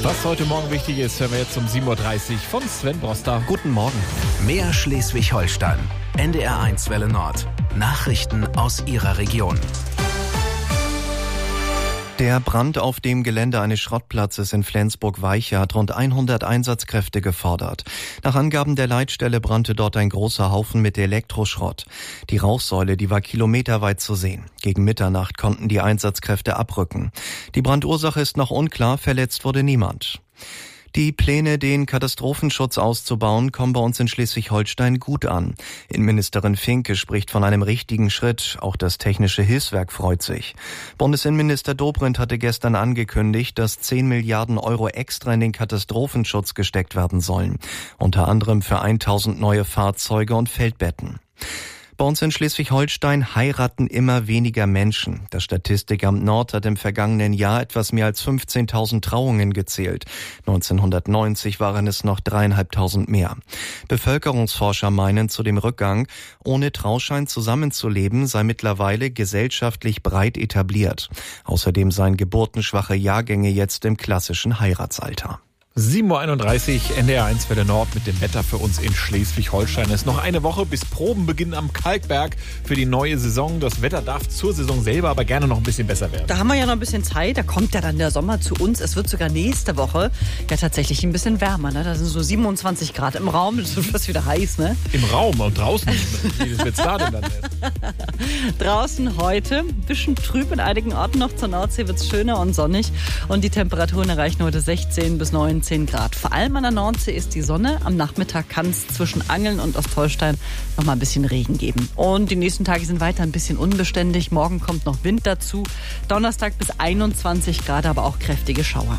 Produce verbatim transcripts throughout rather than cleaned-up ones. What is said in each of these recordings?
Was heute Morgen wichtig ist, hören wir jetzt um sieben Uhr dreißig von Sven Broster. Guten Morgen. Mehr Schleswig-Holstein. N D R eins Welle Nord. Nachrichten aus Ihrer Region. Der Brand auf dem Gelände eines Schrottplatzes in Flensburg-Weiche hat rund hundert Einsatzkräfte gefordert. Nach Angaben der Leitstelle brannte dort ein großer Haufen mit Elektroschrott. Die Rauchsäule, die war kilometerweit zu sehen. Gegen Mitternacht konnten die Einsatzkräfte abrücken. Die Brandursache ist noch unklar, verletzt wurde niemand. Die Pläne, den Katastrophenschutz auszubauen, kommen bei uns in Schleswig-Holstein gut an. Innenministerin Finke spricht von einem richtigen Schritt. Auch das Technische Hilfswerk freut sich. Bundesinnenminister Dobrindt hatte gestern angekündigt, dass zehn Milliarden Euro extra in den Katastrophenschutz gesteckt werden sollen. Unter anderem für tausend neue Fahrzeuge und Feldbetten. Bei uns in Schleswig-Holstein heiraten immer weniger Menschen. Das Statistikamt Nord hat im vergangenen Jahr etwas mehr als fünfzehntausend Trauungen gezählt. neunzehnhundertneunzig waren es noch dreieinhalbtausend mehr. Bevölkerungsforscher meinen zu dem Rückgang, ohne Trauschein zusammenzuleben sei mittlerweile gesellschaftlich breit etabliert. Außerdem seien geburtenschwache Jahrgänge jetzt im klassischen Heiratsalter. sieben Uhr einunddreißig, N D R eins Welle Nord mit dem Wetter für uns in Schleswig-Holstein. Es ist noch eine Woche bis Probenbeginn am Kalkberg für die neue Saison. Das Wetter darf zur Saison selber aber gerne noch ein bisschen besser werden. Da haben wir ja noch ein bisschen Zeit. Da kommt ja dann der Sommer zu uns. Es wird sogar nächste Woche ja tatsächlich ein bisschen wärmer. Ne? Da sind so siebenundzwanzig Grad im Raum. Das wird fast wieder heiß, ne? Im Raum und draußen. Wie wird's da denn dann? Draußen heute ein bisschen trüb in einigen Orten noch. Zur Nordsee wird es schöner und sonnig. Und die Temperaturen erreichen heute sechzehn bis neunzehn Grad. Vor allem an der Nordsee ist die Sonne. Am Nachmittag kann es zwischen Angeln und Ostholstein noch mal ein bisschen Regen geben. Und die nächsten Tage sind weiter ein bisschen unbeständig. Morgen kommt noch Wind dazu. Donnerstag bis einundzwanzig Grad, aber auch kräftige Schauer.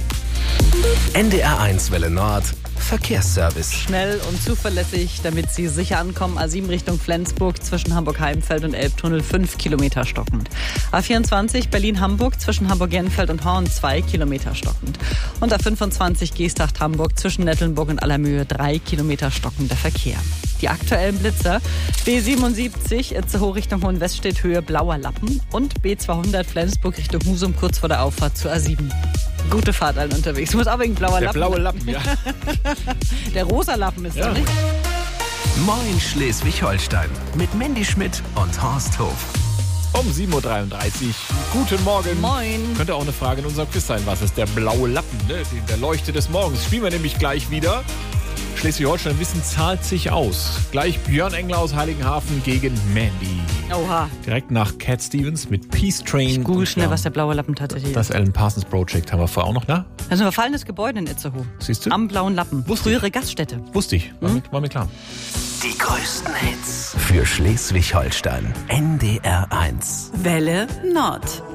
N D R eins Welle Nord. Verkehrsservice. Schnell und zuverlässig, damit Sie sicher ankommen. A sieben Richtung Flensburg zwischen Hamburg-Heimfeld und Elbtunnel fünf Kilometer stockend. A vierundzwanzig Berlin-Hamburg zwischen Hamburg-Genfeld und Horn zwei Kilometer stockend. Und A fünfundzwanzig Geesthacht-Hamburg zwischen Nettelnburg und Allermöhe drei Kilometer stockender Verkehr. Die aktuellen Blitzer: B siebenundsiebzig Itzehoe Richtung Hohenweststedt Höhe Blauer Lappen und B zweihundert Flensburg Richtung Husum kurz vor der Auffahrt zur A sieben. Gute Fahrt allen unterwegs. Du musst auch wegen blauer Der Lappen. Der blaue Lappen, ja. Der rosa Lappen ist ja. Das nicht? Moin Schleswig-Holstein mit Mandy Schmidt und Horst Hof. Um sieben Uhr dreiunddreißig. Guten Morgen. Moin. Könnte auch eine Frage in unserem Quiz sein. Was ist der blaue Lappen? Ne? Der Leuchte des Morgens. Spielen wir nämlich gleich wieder. Schleswig-Holstein Wissen zahlt sich aus. Gleich Björn Engler aus Heiligenhafen gegen Mandy. Oha. Direkt nach Cat Stevens mit Peace Train. Ich google schnell, was der blaue Lappen tatsächlich ist. Das Alan Parsons Project haben wir vorher auch noch, ne? Das ist ein verfallenes Gebäude in Itzehoe. Siehst du? Am blauen Lappen. Wusste Frühere ich. Gaststätte. Wusste ich. War, hm? mir, war mir klar. Die größten Hits für Schleswig-Holstein. N D R eins. Welle Nord.